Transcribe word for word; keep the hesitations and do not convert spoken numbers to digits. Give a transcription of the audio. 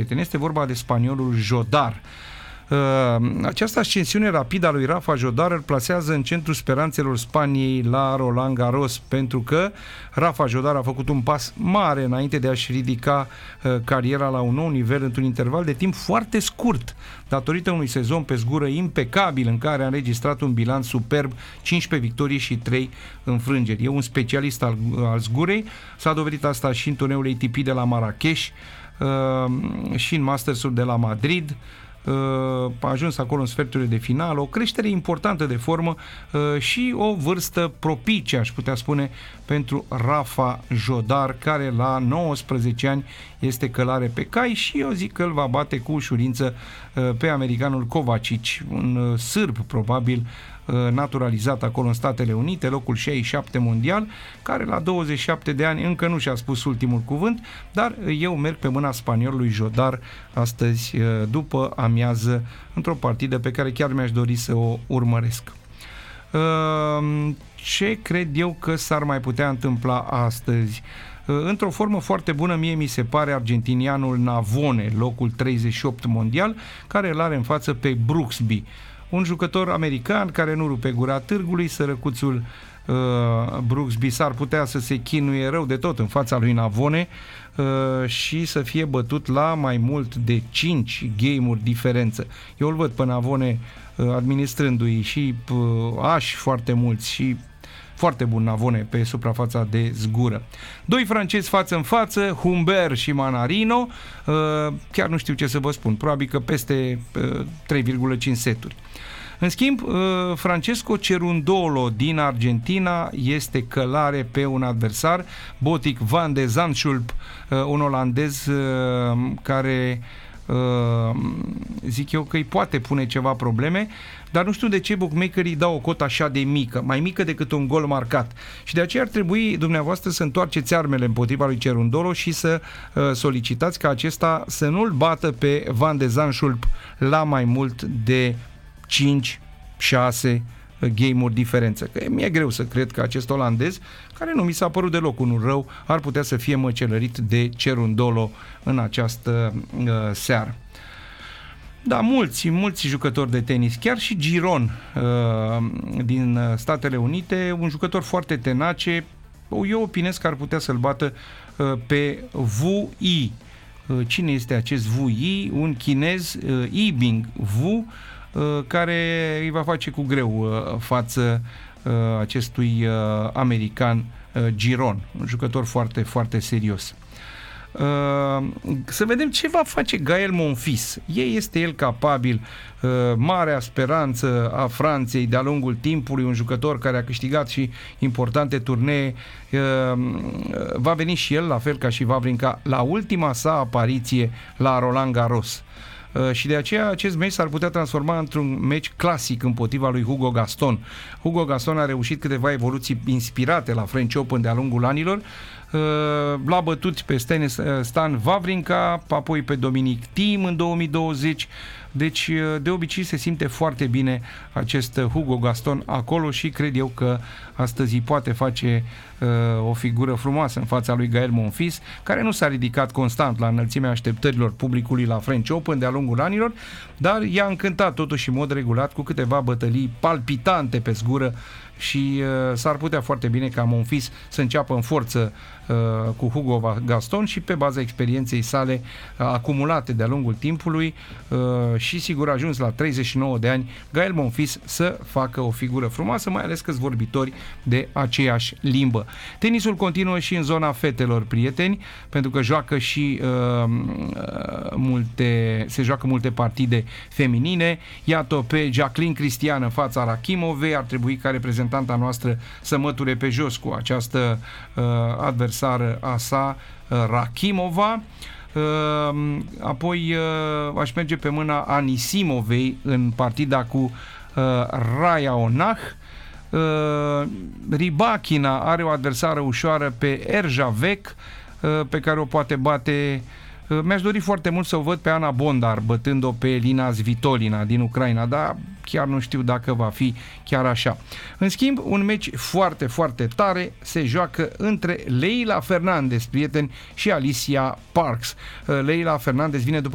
prieteni. Este vorba de spaniolul Jodar. Această ascensiune rapidă a lui Rafa Jodar îl plasează în centrul speranțelor Spaniei la Roland Garros, pentru că Rafa Jodar a făcut un pas mare înainte de a-și ridica cariera la un nou nivel într-un interval de timp foarte scurt, datorită unui sezon pe zgură impecabil în care a înregistrat un bilanț superb, cincisprezece victorii și trei înfrângeri. E un specialist al, al zgurei, s-a dovedit asta și în turneul A T P de la Marrakech și în Mastersul de la Madrid. A ajuns acolo în sferturile de finală, o creștere importantă de formă și o vârstă propice, aș putea spune, pentru Rafa Jodar, care la nouăsprezece ani este călare pe cai și eu zic că îl va bate cu ușurință pe americanul Kovacic, un sârb probabil naturalizat acolo în Statele Unite, locul șaizeci și șapte mondial, care la douăzeci și șapte de ani încă nu și-a spus ultimul cuvânt, dar eu merg pe mâna spaniolului Jodar astăzi după amiază într-o partidă pe care chiar mi-aș dori să o urmăresc. Ce cred eu că s-ar mai putea întâmpla astăzi? Într-o formă foarte bună, mie mi se pare argentinianul Navone, locul treizeci și opt mondial, care îl are în față pe Brooksby, un jucător american care nu rupe gura târgului. Sărăcuțul uh, Brooksby s-ar putea să se chinuie rău de tot în fața lui Navone uh, și să fie bătut la mai mult de cinci game-uri diferență. Eu îl văd pe Navone uh, administrându-i și uh, ași foarte mulți și foarte bun Navone pe suprafața de zgură. Doi francezi față în față, Humbert și Manarino, uh, chiar nu știu ce să vă spun, probabil că peste uh, trei virgulă cinci seturi. În schimb, uh, Francesco Cerundolo din Argentina este călare pe un adversar, Botic van de Zandschulp, uh, un olandez uh, care uh, zic eu că îi poate pune ceva probleme, dar nu știu de ce bookmakerii dau o cotă așa de mică, mai mică decât un gol marcat. Și de aceea ar trebui dumneavoastră să întoarceți armele împotriva lui Cerundolo și să uh, solicitați ca acesta să nu-l bată pe Van de Zandschulp la mai mult de cinci șase game-uri diferență. Că mi-e greu să cred că acest olandez, care nu mi s-a părut deloc unul rău, ar putea să fie măcelărit de Cerundolo în această uh, seară. Da, mulți, mulți jucători de tenis, chiar și Giron uh, din Statele Unite, un jucător foarte tenace, eu opinez că ar putea să-l bată uh, pe Wu Yi. Uh, cine este acest Wu Yi? Un chinez, uh, Yibing Wu, uh, care îi va face cu greu uh, față uh, acestui uh, american uh, Giron, un jucător foarte, foarte serios. Uh, să vedem ce va face Gael Monfils. Ei este el capabil, uh, marea speranță a Franței de-a lungul timpului, un jucător care a câștigat și importante turnee. Uh, va veni și el, la fel ca și Wawrinka, la ultima sa apariție la Roland Garros. Uh, și de aceea acest meci s-ar putea transforma într-un meci clasic împotriva lui Hugo Gaston. Hugo Gaston a reușit câteva evoluții inspirate la French Open de-a lungul anilor. Uh, l-a bătut pe Stan Wawrinka, apoi pe Dominic Thiem în două mii douăzeci. Deci de obicei se simte foarte bine acest Hugo Gaston acolo și cred eu că astăzi îi poate face uh, o figură frumoasă în fața lui Gael Monfils, care nu s-a ridicat constant la înălțimea așteptărilor publicului la French Open de-a lungul anilor, dar i-a încântat totuși în mod regulat cu câteva bătălii palpitante pe zgură și uh, s-ar putea foarte bine ca Monfils să înceapă în forță uh, cu Hugo Gaston și pe baza experienței sale uh, acumulate de-a lungul timpului uh, și sigur ajuns la treizeci și nouă de ani, Gael Monfils să facă o figură frumoasă, mai ales că-s vorbitori de aceeași limbă. Tenisul continuă și în zona fetelor, prieteni, pentru că joacă și uh, multe, se joacă multe partide feminine. Iată pe Jacqueline Cristian în fața Rakimovei, ar trebui ca reprezentanta noastră să măture pe jos cu această uh, adversară a sa, uh, Rakimova. Uh, apoi uh, aș merge pe mâna Anisimovei în partida cu uh, Raya Onah. Uh, Rybakina are o adversară ușoară pe Erjavec, uh, pe care o poate bate. uh, mi-aș dori foarte mult să o văd pe Ana Bondar bătând-o pe Elina Svitolina din Ucraina, dar chiar nu știu dacă va fi chiar așa. În schimb, un meci foarte, foarte tare se joacă între Leylah Fernandez, prieteni, și Alicia Parks. uh, Leylah Fernandez vine după